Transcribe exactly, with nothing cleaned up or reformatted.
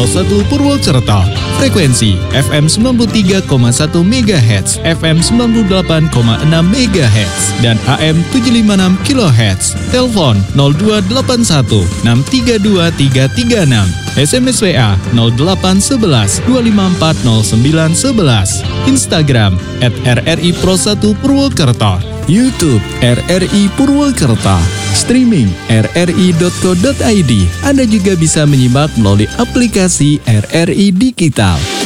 satu Purwokerto. Frekuensi F M sembilan puluh tiga koma satu megahertz, F M sembilan puluh delapan koma enam megahertz, dan A M tujuh lima enam kilohertz. Telepon nol dua delapan satu enam tiga dua tiga tiga enam. S M S W A nol delapan satu satu dua lima empat nol sembilan satu satu. Instagram at R R I Pro satu Purwokerto. YouTube R R I Purwokerto. Streaming r r i dot co dot i d. Anda juga bisa menyimak melalui aplikasi R R I Digital.